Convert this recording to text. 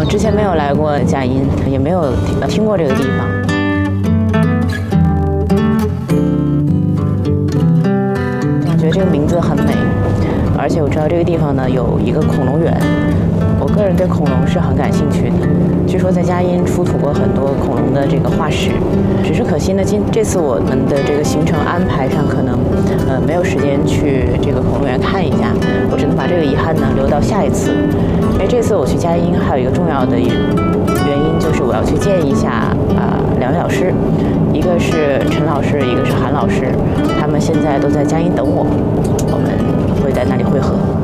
之前没有来过佳音，也没有听过这个地方。我觉得这个名字很美，而且我知道这个地方呢有一个恐龙园。我个人对恐龙是很感兴趣的，据说在佳音出土过很多恐龙的这个化石，只是可惜呢，这次我们的这个行程安排上可能没有时间去这个恐龙园看一下，我只能把这个遗憾呢留到下一次。因为这次我去佳音还有一个重要的原因就是我要去见一下两位老师，一个是陈老师，一个是韩老师，他们现在都在佳音等我，我们会在那里会合。